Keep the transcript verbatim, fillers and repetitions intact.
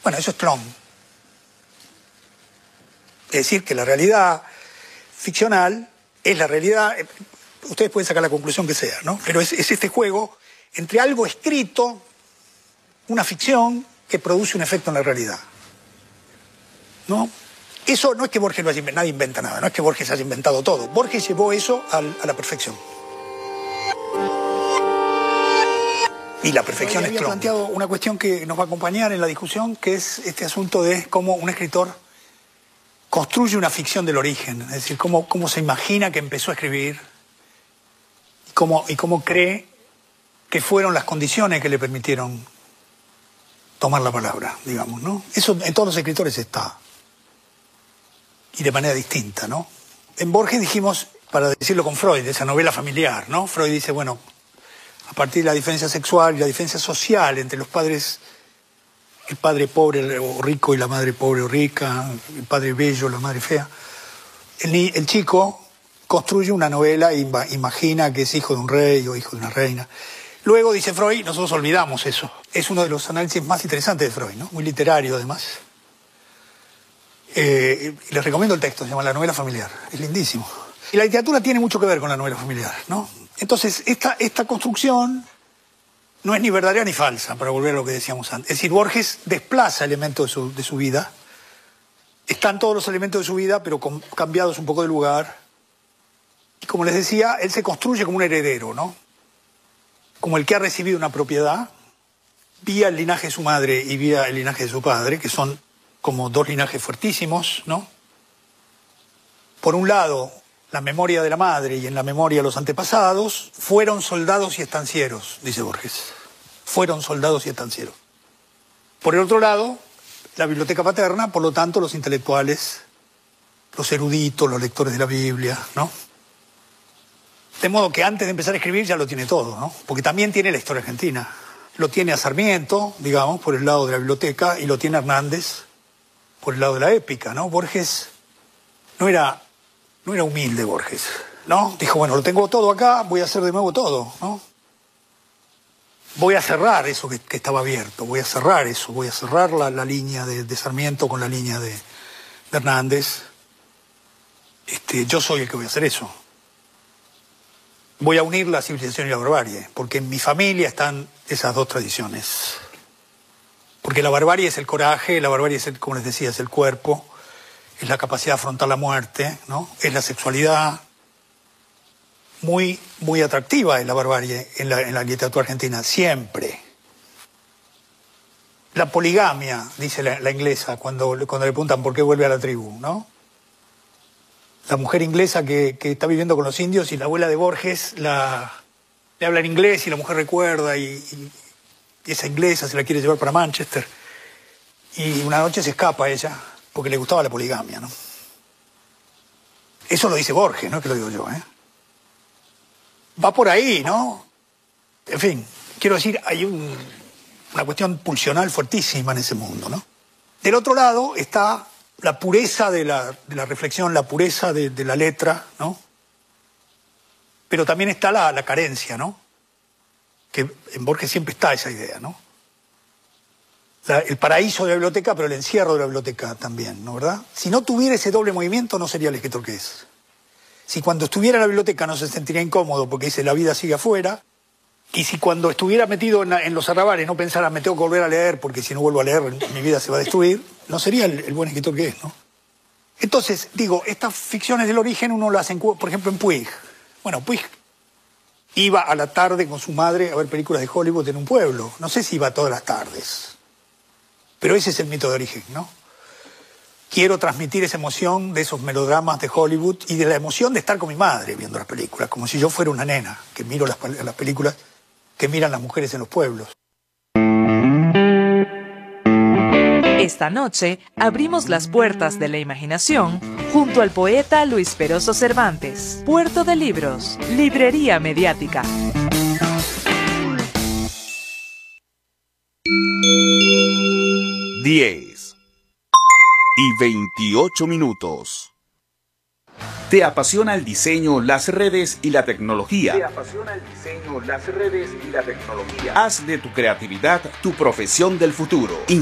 Bueno, eso es Tron. Es decir, que la realidad ficcional es la realidad, ustedes pueden sacar la conclusión que sea, ¿no? Pero es, es este juego entre algo escrito, una ficción que produce un efecto en la realidad, ¿no? Eso no es que Borges lo haya inventado, nadie inventa nada, no es que Borges haya inventado todo. Borges llevó eso al, a la perfección. Y la perfección es Tron. Había planteado una cuestión que nos va a acompañar en la discusión, que es este asunto de cómo un escritor construye una ficción del origen, es decir, cómo, cómo se imagina que empezó a escribir y cómo, y cómo cree que fueron las condiciones que le permitieron tomar la palabra, digamos, ¿no? Eso en todos los escritores está, y de manera distinta, ¿no? En Borges dijimos, para decirlo con Freud, esa novela familiar, ¿no? Freud dice, bueno, a partir de la diferencia sexual y la diferencia social entre los padres, el padre pobre o rico y la madre pobre o rica, el padre bello, la madre fea, el, el chico construye una novela e imagina que es hijo de un rey o hijo de una reina. Luego, dice Freud, nosotros olvidamos eso. Es uno de los análisis más interesantes de Freud, ¿no? Muy literario, además. Eh, les recomiendo el texto, se llama La novela familiar. Es lindísimo. Y la literatura tiene mucho que ver con la novela familiar, ¿no? Entonces, esta, esta construcción no es ni verdadera ni falsa, para volver a lo que decíamos antes. Es decir, Borges desplaza elementos de su, de su vida. Están todos los elementos de su vida, pero con, cambiados un poco de lugar. Y como les decía, él se construye como un heredero, ¿no? Como el que ha recibido una propiedad, vía el linaje de su madre y vía el linaje de su padre, que son como dos linajes fuertísimos, ¿no? Por un lado, la memoria de la madre y en la memoria los antepasados fueron soldados y estancieros, dice Borges. Fueron soldados y estancieros. Por el otro lado, la biblioteca paterna, por lo tanto, los intelectuales, los eruditos, los lectores de la Biblia, ¿no? De modo que antes de empezar a escribir ya lo tiene todo, ¿no? Porque también tiene la historia argentina. Lo tiene a Sarmiento, digamos, por el lado de la biblioteca, y lo tiene a Hernández por el lado de la épica, ¿no? Borges no era, no era humilde, Borges, ¿no? Dijo, bueno, lo tengo todo acá, voy a hacer de nuevo todo, ¿no? Voy a cerrar eso que, que estaba abierto, voy a cerrar eso, voy a cerrar la, la línea de, de Sarmiento con la línea de, de Hernández. Este, yo soy el que voy a hacer eso. Voy a unir la civilización y la barbarie, porque en mi familia están esas dos tradiciones. Porque la barbarie es el coraje, la barbarie es, el, como les decía, es el cuerpo, es la capacidad de afrontar la muerte, ¿no? Es la sexualidad. Muy, muy atractiva es la barbarie en la, en la literatura argentina, siempre. La poligamia, dice la, la inglesa, cuando, cuando le preguntan por qué vuelve a la tribu, ¿no? La mujer inglesa que, que está viviendo con los indios y la abuela de Borges la, le habla en inglés y la mujer recuerda y, y, y esa inglesa se la quiere llevar para Manchester. Y una noche se escapa ella porque le gustaba la poligamia, ¿no? Eso lo dice Borges, no es que lo digo yo, ¿eh? Va por ahí, ¿no? En fin, quiero decir, hay un, una cuestión pulsional fuertísima en ese mundo, ¿no? Del otro lado está la pureza de la, de la reflexión, la pureza de, de la letra, ¿no? Pero también está la, la carencia, ¿no? Que en Borges siempre está esa idea, ¿no? La, el paraíso de la biblioteca, pero el encierro de la biblioteca también, ¿no? ¿Verdad? Si no tuviera ese doble movimiento, no sería el escritor que es. Si cuando estuviera en la biblioteca no se sentiría incómodo porque dice la vida sigue afuera, y si cuando estuviera metido en, la, en los arrabales no pensara me tengo que volver a leer porque si no vuelvo a leer mi vida se va a destruir, no sería el, el buen escritor que es, ¿no? Entonces, digo, estas ficciones del origen uno las encuentra, por ejemplo, en Puig. Bueno, Puig iba a la tarde con su madre a ver películas de Hollywood en un pueblo. No sé si iba todas las tardes, pero ese es el mito de origen, ¿no? Quiero transmitir esa emoción de esos melodramas de Hollywood y de la emoción de estar con mi madre viendo las películas, como si yo fuera una nena que miro las, las películas que miran las mujeres en los pueblos. Esta noche abrimos las puertas de la imaginación junto al poeta Luis Peroso Cervantes. Puerto de Libros, Librería Mediática. diez y veintiocho minutos. ¿Te apasiona el diseño, las redes y la tecnología? ¿Te apasiona el diseño, las redes y la tecnología? Haz de tu creatividad tu profesión del futuro.